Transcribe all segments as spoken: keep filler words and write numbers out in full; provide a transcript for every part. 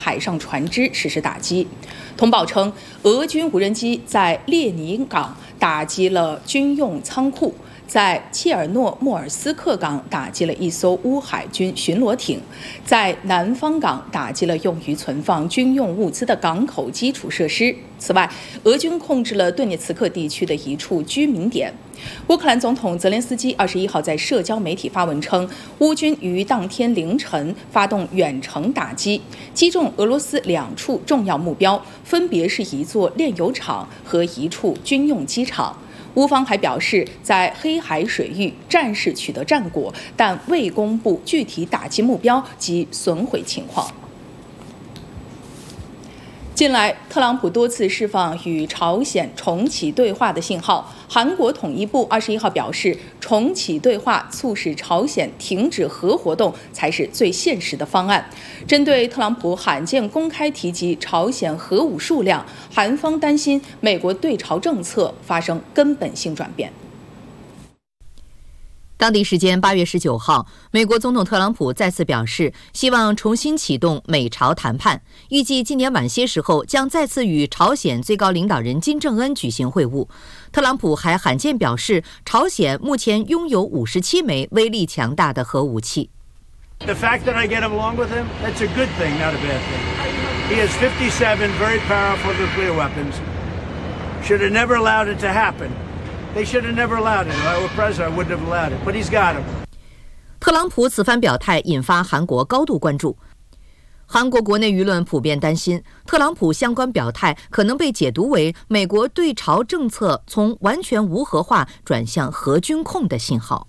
海上船只实施打击。通报称，俄军无人机在列宁港打击了军用仓库，在切尔诺莫尔斯克港打击了一艘乌海军巡逻艇，在南方港打击了用于存放军用物资的港口基础设施。此外，俄军控制了顿涅茨克地区的一处居民点。乌克兰总统泽连斯基二十一号在社交媒体发文称，乌军于当天凌晨发动远程打击，击中俄罗斯两处重要目标，分别是一座炼油厂和一处军用机场。乌方还表示，在黑海水域战事取得战果，但未公布具体打击目标及损毁情况。近来，特朗普多次释放与朝鲜重启对话的信号。韩国统一部二十一号表示，重启对话促使朝鲜停止核活动才是最现实的方案。针对特朗普罕见公开提及朝鲜核武数量，韩方担心美国对朝政策发生根本性转变。 当地时间八月十九号，美国总统特朗普再次表示，希望重新启动美朝谈判，预计今年晚些时候将再次与朝鲜最高领导人金正恩举行会晤。特朗普还罕见表示，朝鲜目前拥有五十七枚威力强大的核武器。 The fact that I get along with him, that's a good thing, not a bad thing. He has fifty-seven very powerful nuclear weapons. Should have never allowed it to happen.They should have never allowed it. If I were president, I wouldn't have allowed it. But he's got him. 特朗普此番表态引发韩国高度关注。韩国国内舆论普遍担心，特朗普相关表态可能被解读为美国对朝政策从完全无核化转向核军控的信号。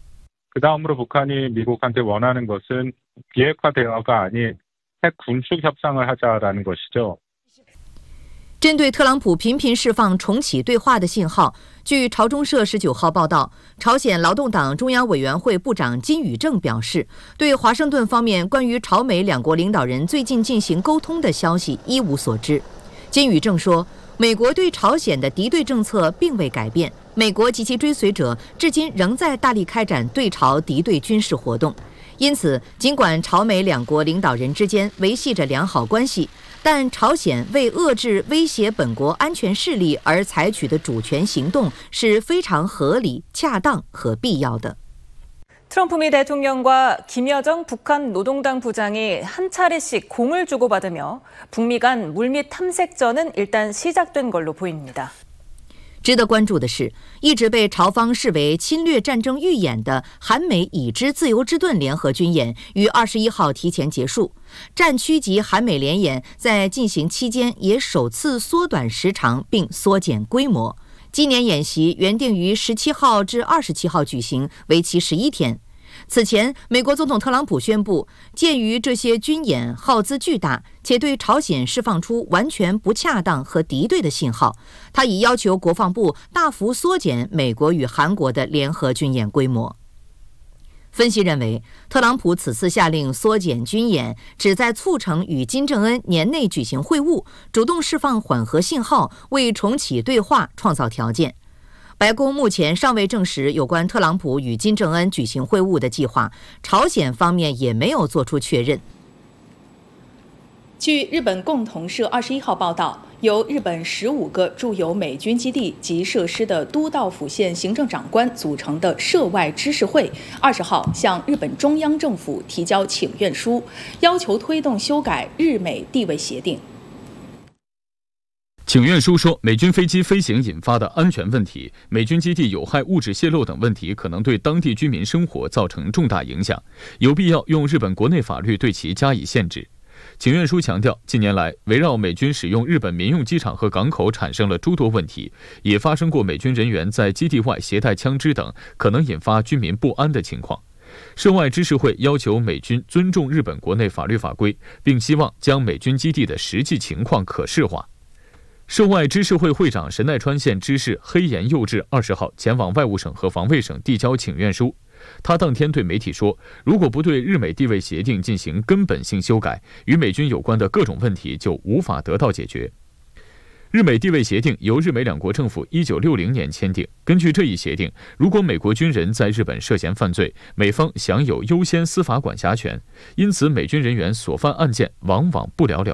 그다음으로 북한이 미국한테 원하는 것은 비핵화 대화가 아닌 핵 군축 협상을 하자라는 것이죠. 针对特朗普频频释放重启对话的信号，据朝中社十九号报道，朝鲜劳动党中央委员会部长金宇正表示，对华盛顿方面关于朝美两国领导人最近进行沟通的消息一无所知。金宇正说，美国对朝鲜的敌对政策并未改变，美国及其追随者至今仍在大力开展对朝敌对军事活动。因此，尽管朝美两国领导人之间维系着良好关系，但朝鲜为遏制威胁本国安全势力而采取的主权行动是非常合理、恰当和必要的。 트럼프 미 대통령과 김여정 북한 노동당 부장이 한 차례씩 공을 주고받으며 북미 간 물밑 탐색전은 일단 시작된 걸로 보입니다. 值得关注的是，一直被朝方视为侵略战争预演的韩美已知自由之盾联合军演于二十一号提前结束。战区级韩美联演在进行期间也首次缩短时长并缩减规模。今年演习原定于十七号至二十七号举行，为期十一天。此前，美国总统特朗普宣布，鉴于这些军演耗资巨大，且对朝鲜释放出完全不恰当和敌对的信号，他已要求国防部大幅缩减美国与韩国的联合军演规模。分析认为，特朗普此次下令缩减军演，旨在促成与金正恩年内举行会晤，主动释放缓和信号，为重启对话创造条件。白宫目前尚未证实有关特朗普与金正恩举行会晤的计划，朝鲜方面也没有做出确认。 据日本共同社二十一号报道，由日本十五个驻有美军基地及设施的都道府县行政长官组成的涉外知识会，二十号向日本中央政府提交请愿书，要求推动修改日美地位协定。 请愿书说，美军飞机飞行引发的安全问题、美军基地有害物质泄漏等问题可能对当地居民生活造成重大影响，有必要用日本国内法律对其加以限制。请愿书强调，近年来围绕美军使用日本民用机场和港口产生了诸多问题，也发生过美军人员在基地外携带枪支等可能引发居民不安的情况。涉外知识会要求美军尊重日本国内法律法规，并希望将美军基地的实际情况可视化。涉外知识会会长神奈川县知事黑岩佑治二十号前往外务省和防卫省递交请愿书。他当天对媒体说，如果不对日美地位协定进行根本性修改，与美军有关的各种问题就无法得到解决。 日美地位协定由日美两国政府一九六零年签订。根据这一协定，如果美国军人在日本涉嫌犯罪，美方享有优先司法管辖权，因此美军人员所犯案件往往不了了